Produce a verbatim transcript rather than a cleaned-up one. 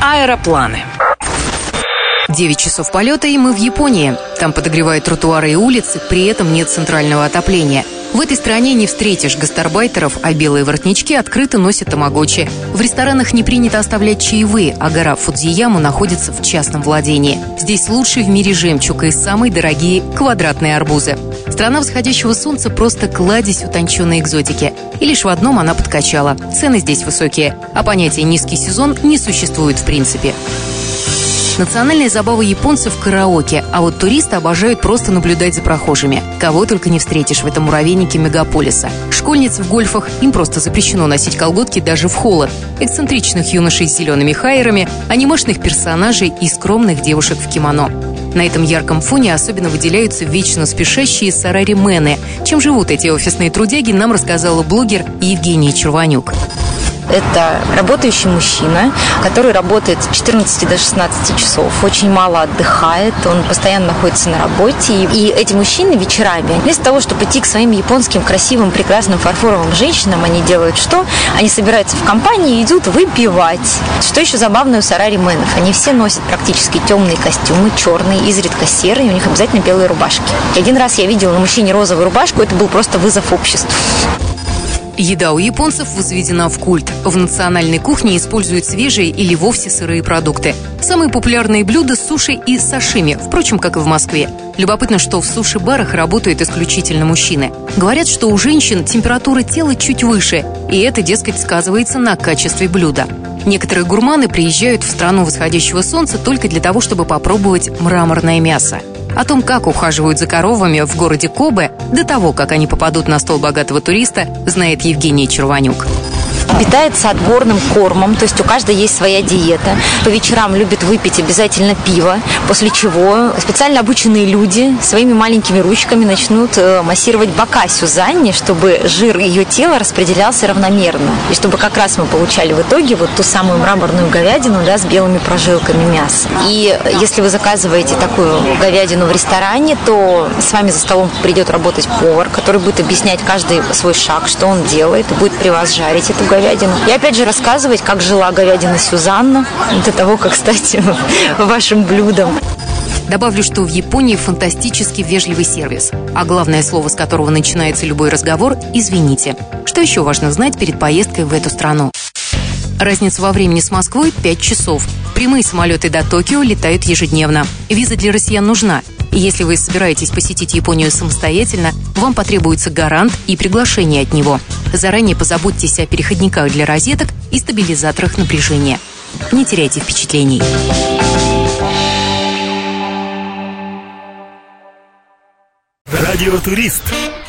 Аэропланы. девять часов полета, и мы в Японии. Там подогревают тротуары и улицы, при этом нет центрального отопления. В этой стране не встретишь гастарбайтеров, а белые воротнички открыто носят тамагочи. В ресторанах не принято оставлять чаевые, а гора Фудзияму находится в частном владении. Здесь лучший в мире жемчуг и самые дорогие квадратные арбузы. Страна восходящего солнца просто кладезь утонченной экзотики. И лишь в одном она подкачала. Цены здесь высокие, а понятия «низкий сезон» не существует в принципе. Национальная забава японцев – караоке, а вот туристы обожают просто наблюдать за прохожими. Кого только не встретишь в этом муравейнике мегаполиса. Школьниц в гольфах, им просто запрещено носить колготки даже в холод. Эксцентричных юношей с зелеными хайерами, анимешных персонажей и скромных девушек в кимоно. На этом ярком фоне особенно выделяются вечно спешащие сараримены. Чем живут эти офисные трудяги, нам рассказала блогер Евгения Червонюк. Это работающий мужчина, который работает с четырнадцати до шестнадцати часов, очень мало отдыхает, он постоянно находится на работе. И эти мужчины вечерами, вместо того, чтобы идти к своим японским красивым, прекрасным фарфоровым женщинам, они делают что? Они собираются в компании и идут выпивать. Что еще забавно у сарарименов? Они все носят практически темные костюмы, черные, изредка серые, и у них обязательно белые рубашки. И один раз я видела на мужчине розовую рубашку, это был просто вызов обществу. Еда у японцев возведена в культ. В национальной кухне используют свежие или вовсе сырые продукты. Самые популярные блюда – суши и сашими, впрочем, как и в Москве. Любопытно, что в суши-барах работают исключительно мужчины. Говорят, что у женщин температура тела чуть выше, и это, дескать, сказывается на качестве блюда. Некоторые гурманы приезжают в страну восходящего солнца только для того, чтобы попробовать мраморное мясо. О том, как ухаживают за коровами в городе Кобе, до того, как они попадут на стол богатого туриста, знает Евгения Червонюк. Питается отборным кормом, то есть у каждой есть своя диета. По вечерам любит выпить обязательно пиво, после чего специально обученные люди своими маленькими ручками начнут массировать бока Сюзанне, чтобы жир ее тела распределялся равномерно. И чтобы как раз мы получали в итоге вот ту самую мраморную говядину, да, с белыми прожилками мяса. И если вы заказываете такую говядину в ресторане, то с вами за столом придет работать повар, который будет объяснять каждый свой шаг, что он делает, и будет при вас жарить эту говядину. И опять же рассказывать, как жила говядина Сюзанна, до того, как стать вашим блюдом. Добавлю, что в Японии фантастически вежливый сервис. А главное слово, с которого начинается любой разговор – «извините». Что еще важно знать перед поездкой в эту страну? Разница во времени с Москвой – пять часов. Прямые самолеты до Токио летают ежедневно. Виза для россиян нужна. И если вы собираетесь посетить Японию самостоятельно, вам потребуется гарант и приглашение от него. Заранее позаботьтесь о переходниках для розеток и стабилизаторах напряжения. Не теряйте впечатлений. Радиотурист.